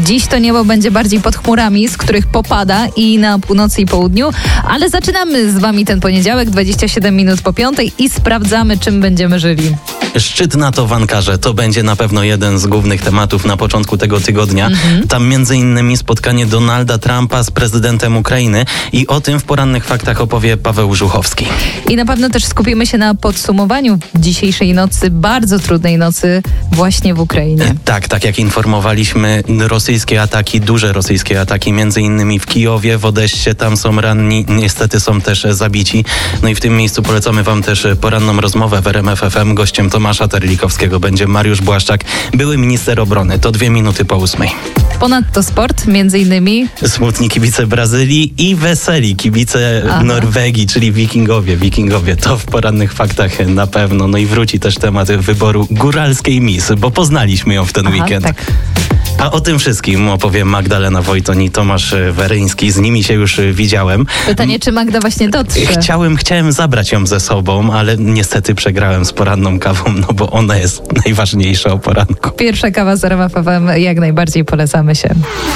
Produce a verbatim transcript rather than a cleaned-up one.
Dziś to niebo będzie bardziej pod chmurami, z których popada i na północy i południu, ale zaczynamy z wami ten poniedziałek, dwadzieścia siedem minut po piątej i sprawdzamy, czym będziemy żyli. Szczyt NATO w Ankarze to będzie na pewno jeden z głównych tematów na początku tego tygodnia. Mhm. Tam między innymi spotkanie Donalda Trumpa z prezydentem Ukrainy i o tym w porannych faktach opowie Paweł Żuchowski. I na pewno też skupimy się na podsumowaniu dzisiejszej nocy, bardzo trudnej nocy właśnie w Ukrainie. Tak, tak jak informowaliśmy, rosyjskie ataki, duże rosyjskie ataki, między innymi w Kijowie, w Odessie, tam są ranni, niestety są też zabici. No i w tym miejscu polecamy wam też poranną rozmowę w R M F F M. Gościem Tomasza Terlikowskiego będzie Mariusz Błaszczak, były minister obrony. To dwie minuty po ósmej. Ponadto sport, między innymi... Smutni kibice Brazylii i weseli kibice Aha. Norwegii, czyli wikingowie. Wikingowie to w porannych faktach na pewno. No i wróci też temat wyboru góralskiej Miss, bo poznaliśmy ją w ten Aha, weekend. Tak. A o tym wszystkim opowie Magdalena Wojton i Tomasz Weryński. Z nimi się już widziałem. Pytanie, czy Magda właśnie dotrze? Chciałem, chciałem zabrać ją ze sobą, ale niestety przegrałem z poranną kawą, no bo ona jest najważniejsza o poranku. Pierwsza kawa z R M F F M, jak najbardziej polecamy się.